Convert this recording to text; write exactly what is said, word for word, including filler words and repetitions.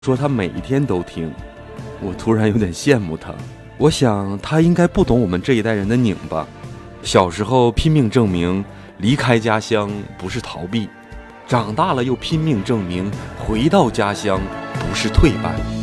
说他每一天都听，我突然有点羡慕他。我想他应该不懂我们这一代人的拧巴。小时候拼命证明离开家乡不是逃避，长大了又拼命证明回到家乡不是退败。